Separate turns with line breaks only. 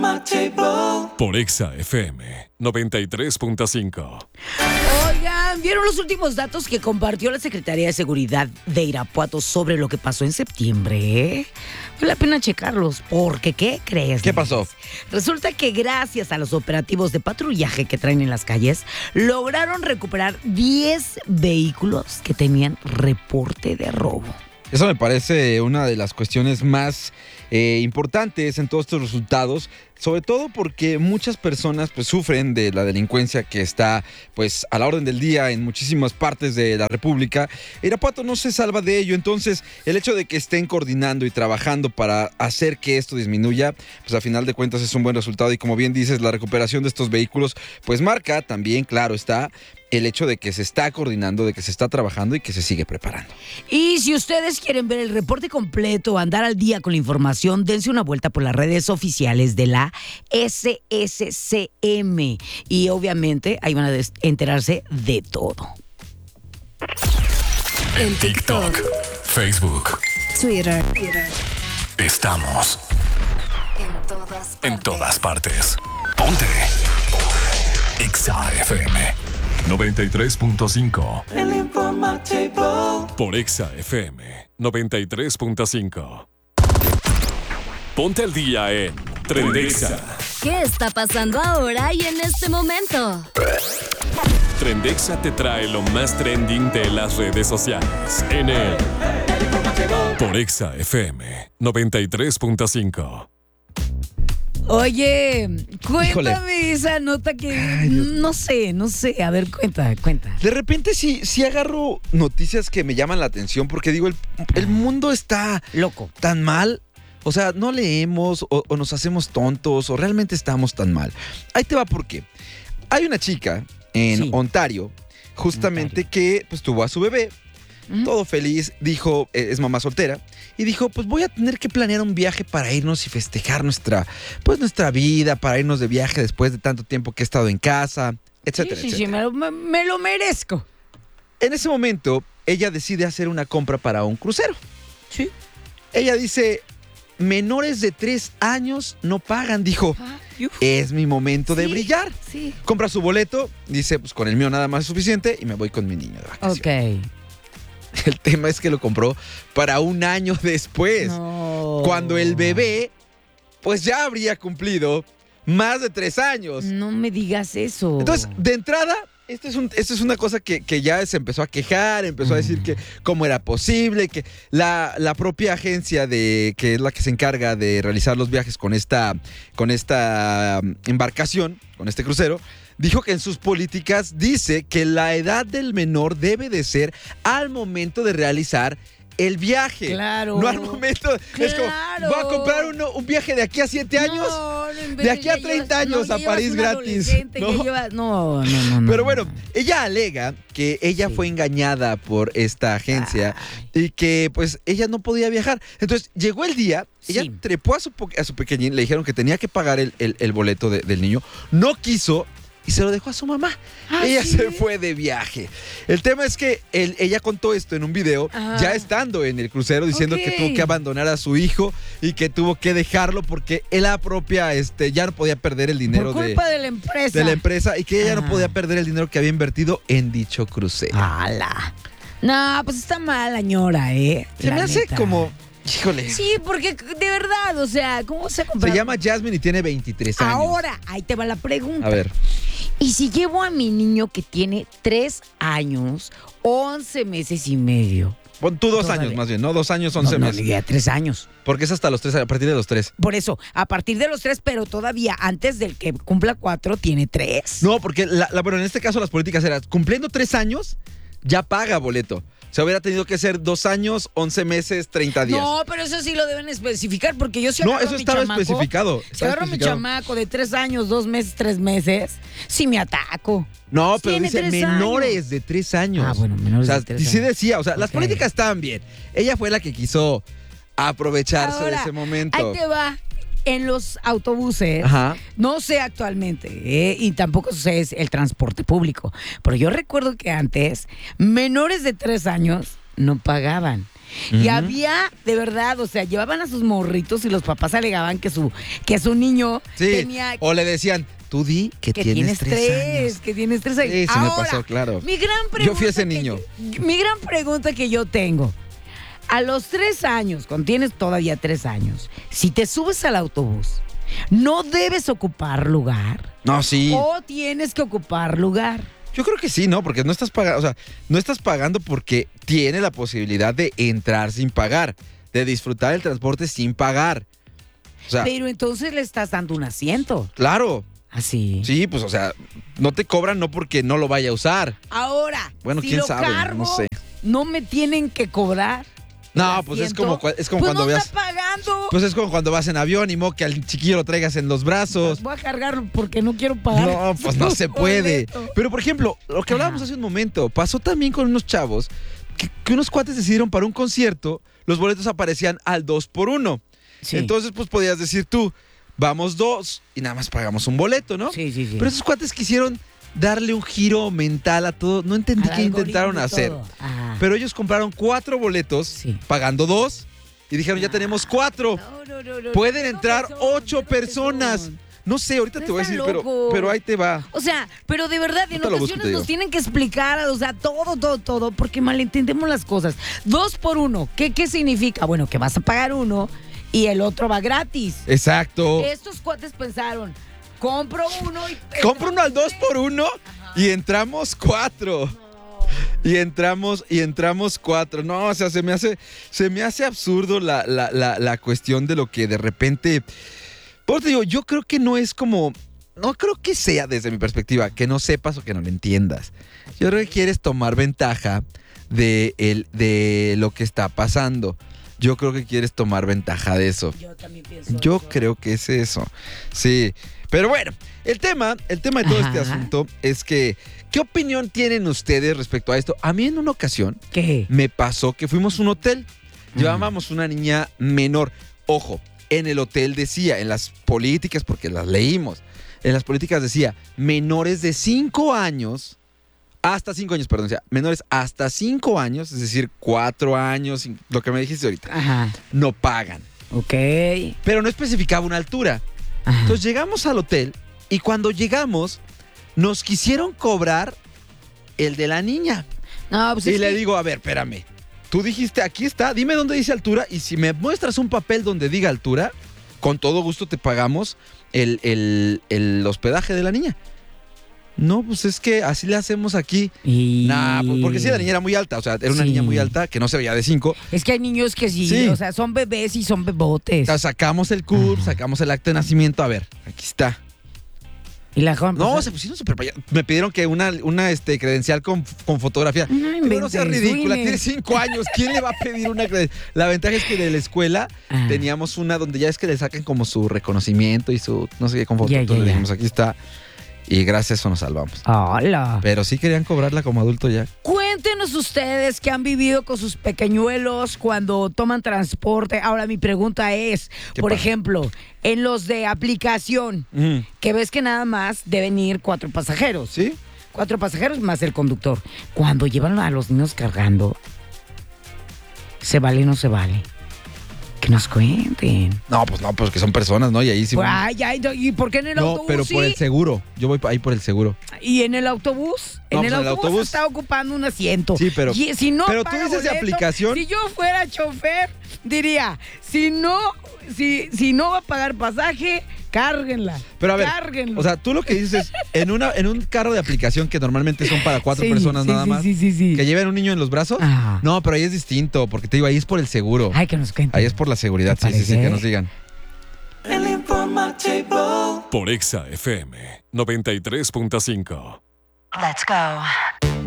Por Exa FM 93.5.
Oigan, ¿vieron los últimos datos que compartió la Secretaría de Seguridad de Irapuato sobre lo que pasó en septiembre? Vale la pena checarlos, porque ¿qué crees?
¿Qué pasó?
Resulta que gracias a los operativos de patrullaje que traen en las calles, lograron recuperar 10 vehículos que tenían reporte de robo.
Eso me parece una de las cuestiones más importantes en todos estos resultados, sobre todo porque muchas personas pues sufren de la delincuencia que está pues a la orden del día en muchísimas partes de la República. Irapuato no se salva de ello, entonces el hecho de que estén coordinando y trabajando para hacer que esto disminuya, pues a final de cuentas es un buen resultado, y como bien dices, la recuperación de estos vehículos pues marca también, claro está, el hecho de que se está coordinando, de que se está trabajando y que se sigue preparando.
Y si ustedes quieren ver el reporte completo o andar al día con la información, dense una vuelta por las redes oficiales de la SSCM. Y obviamente ahí van a enterarse de todo.
En TikTok, Facebook,
Twitter.
estamos en todas partes. Ponte Exa FM 93.5. El informativo. Por Exa FM 93.5. Ponte al día en Trendexa.
¿Qué está pasando ahora y en este momento?
Trendexa te trae lo más trending de las redes sociales en el Por Exa FM 93.5.
Oye, cuéntame.
Híjole.
Esa nota que no sé, a ver, cuenta.
De repente sí agarro noticias que me llaman la atención, porque digo, el mundo está
Loco.
tan mal. O sea, no leemos o nos hacemos tontos o realmente estamos tan mal. Ahí te va por qué. Hay una chica en Ontario, justamente, que pues tuvo a su bebé, todo feliz, dijo, es mamá soltera, y dijo, pues voy a tener que planear un viaje para irnos y festejar nuestra vida, para irnos de viaje después de tanto tiempo que he estado en casa, etcétera,
Sí,
etcétera.
me lo merezco.
En ese momento, ella decide hacer una compra para un crucero.
Sí.
Ella dice, menores de 3 años no pagan, dijo. Es mi momento de brillar.
Sí.
Compra su boleto, dice, pues con el mío nada más es suficiente y me voy con mi niño de vacaciones.
Ok.
El tema es que lo compró para un año después,
No.
cuando el bebé pues ya habría cumplido más de 3 años.
No me digas eso.
Entonces, de entrada, esta es una cosa que ya se empezó a quejar, empezó a decir que cómo era posible, que la propia agencia que es la que se encarga de realizar los viajes con esta embarcación, con este crucero, dijo que en sus políticas dice que la edad del menor debe de ser al momento de realizar el viaje.
Claro.
No al momento. Es como, voy a comprar un viaje de aquí a 7 años. De aquí a 30 años a París gratis.
No.
Pero bueno, ella alega que ella fue engañada por esta agencia y que pues ella no podía viajar. Entonces llegó el día, ella trepó a su pequeñín, le dijeron que tenía que pagar el boleto del niño, no quiso y se lo dejó a su mamá. Ella se fue de viaje. El tema es que ella contó esto en un video, ya estando en el crucero, diciendo que tuvo que abandonar a su hijo y que tuvo que dejarlo porque la propia ya no podía perder el dinero
por culpa de la empresa.
De la empresa, y que ella no podía perder el dinero que había invertido en dicho crucero.
¡Hala! No, pues está mal la ñora,
Se me hace como... Híjole.
Sí, porque de verdad, o sea, ¿cómo se compra?
Se llama Jasmine y tiene 23 años.
Ahora, ahí te va la pregunta.
A ver.
¿Y si llevo a mi niño que tiene 3 años, 11 meses y medio?
Pon tú 2 años más bien, ¿no? 2 años, 11 meses.
No, 3 años.
Porque es hasta los 3, a partir de los 3.
Por eso, a partir de los 3, pero todavía antes del que cumpla 4, tiene 3.
No, porque, bueno, en este caso las políticas eran, cumpliendo 3 años, ya paga boleto. O sea, hubiera tenido que ser 2 años, 11 meses, 30 días.
No, pero eso sí lo deben especificar, porque yo sí
No, eso estaba especificado.
Si agarro a mi chamaco de 3 años, 2 meses, 3 meses, sí me ataco.
No, pero
Tiene
dice
3
menores
años.
de 3 años.
Ah, bueno, menores de 3 años.
Sí decía, o sea, las
Ok.
políticas estaban bien. Ella fue la que quiso aprovecharse de ese momento.
Ahí te va. En los autobuses, no sé actualmente, y tampoco sé el transporte público, pero yo recuerdo que antes menores de 3 años no pagaban. Y había, de verdad, o sea, llevaban a sus morritos y los papás alegaban que su niño tenía...
O le decían, tú di que tienes 3 años.
Que tienes 3 años.
Sí, sí
Ahora,
me pasó, claro.
Mi gran pregunta
Yo fui ese niño.
Mi gran pregunta que yo tengo, a los 3 años, cuando tienes todavía 3 años, si te subes al autobús, ¿no debes ocupar lugar?
No, sí.
¿O tienes que ocupar lugar?
Yo creo que sí, ¿no? Porque no estás pagando, o sea, no estás pagando porque tiene la posibilidad de entrar sin pagar, de disfrutar el transporte sin pagar. O sea,
Pero entonces le estás dando un asiento.
claro.
Así.
Sí, pues, o sea, no te cobran no porque no lo vaya a usar.
Ahora,
Bueno,
si
quién
lo
sabe,
cargo,
no sé.
no me tienen que cobrar.
No,
¿El
pues es
asiento?
como
Pues
cuando
no
veas.
está pagando.
Pues es como cuando vas en avión y mo que al chiquillo lo traigas en los brazos.
Voy a cargarlo porque no quiero pagar.
No, pues no se puede.
Boleto.
Pero, por ejemplo, lo que hablábamos hace un momento, pasó también con unos chavos que unos cuates decidieron para un concierto, los boletos aparecían al 2x1.
Sí.
Entonces, pues podías decir tú, vamos 2 y nada más pagamos un boleto, ¿no?
Sí.
Pero esos cuates quisieron darle un giro mental a todo. No entendí
Al
qué intentaron
algoritmo y
hacer.
todo. Ajá.
Pero ellos compraron 4 boletos,
Sí.
pagando 2, y dijeron, ya tenemos 4.
No.
Pueden
¿De
entrar
dónde son?
8
¿De dónde
personas.
son?
No sé, ahorita
No
te voy a
están
decir,
locos.
pero ahí te va.
O sea, pero de verdad, en
Ahorita lo busco y
ocasiones
te digo.
nos tienen que explicar, o sea, todo, porque malentendemos las cosas. 2x1, ¿qué significa? Bueno, que vas a pagar uno y el otro va gratis.
Exacto.
Estos cuates pensaron, compro uno y...
Compro uno al 2x1 y entramos 4. Y entramos 4. No, o sea, se me hace absurdo la cuestión de lo que de repente. Por eso te digo, yo creo que no es como. No creo que sea desde mi perspectiva, que no sepas o que no lo entiendas. Yo creo que quieres tomar ventaja de lo que está pasando. Yo creo que quieres tomar ventaja de eso.
Yo también pienso
Yo
eso.
creo que es eso. Sí. Pero bueno, el tema de todo este
Ajá.
asunto es que, ¿qué opinión tienen ustedes respecto a esto? A mí en una ocasión
¿Qué?
me pasó que fuimos a un hotel. Llevábamos una niña menor. Ojo, en el hotel decía, en las políticas, porque las leímos, en las políticas decía, menores de 5 años, hasta 5 años, perdón, o sea, menores hasta 5 años, es decir, 4 años, lo que me dijiste ahorita,
Ajá,
no pagan.
ok.
Pero no especificaba una altura.
Ajá.
Entonces llegamos al hotel y cuando llegamos nos quisieron cobrar el de la niña.
No, pues
Y
es
le
que-
digo, a ver, espérame. Tú dijiste, aquí está, dime dónde dice altura y si me muestras un papel donde diga altura, con todo gusto te pagamos el hospedaje de la niña. No, pues es que así le hacemos aquí.
Y...
Nah, pues porque sí, la niña era muy alta, o sea, era una
Sí.
niña muy alta que no se veía de 5.
Es que hay niños que sí,
Sí.
o sea, son bebés y son bebotes.
Sacamos el CURP,
Ajá.
sacamos el acta de nacimiento, a ver, aquí está.
Y la joven,
No,
pues,
se pusieron súper payasos. Me pidieron que una credencial con fotografía.
No
Pero no sea
inventes,
ridícula,
Winnie.
tiene 5 años. ¿Quién le va a pedir una credencial? La ventaja es que de la escuela
Ah.
teníamos una donde ya es que le sacan como su reconocimiento y su, no sé qué, con foto.
Ya,
Entonces
ya,
le
ya.
dijimos, aquí está. Y gracias a eso nos salvamos.
Hola.
Pero sí querían cobrarla como adulto ya.
Cuéntenos ustedes qué han vivido con sus pequeñuelos cuando toman transporte. Ahora mi pregunta es,
¿Qué
por
pasa?
ejemplo, en los de aplicación, que ves que nada más deben ir 4 pasajeros.
¿Sí?
4 pasajeros más el conductor. Cuando llevan a los niños cargando, ¿se vale o no se vale? Que nos cuenten.
No, pues que son personas, ¿no? Y ahí sí.
Ay, ay, ¿y por qué en el
no,
autobús
pero
sí?
por el seguro. Yo voy ahí por el seguro.
¿Y en el autobús?
No,
en
pues
el
en el
autobús
autobús
está ocupando un asiento.
Sí, pero-
Y si no
pero tú
paga
dices de
boleto,
aplicación.
Si yo fuera chofer, diría, si no va a pagar pasaje, cárguenla.
Pero a ver,
Cárguenlo.
o sea, tú lo que dices es, en un carro de aplicación que normalmente son para 4
Sí,
personas
sí,
nada
sí,
más,
sí.
que lleven un niño en los brazos,
Ah.
no, pero ahí es distinto, porque te digo, ahí es por el seguro.
Ay, que nos cuenten.
Ahí es por la seguridad,
¿Te
sí,
parece?
que nos digan.
Por Exa FM 93.5.
Let's go.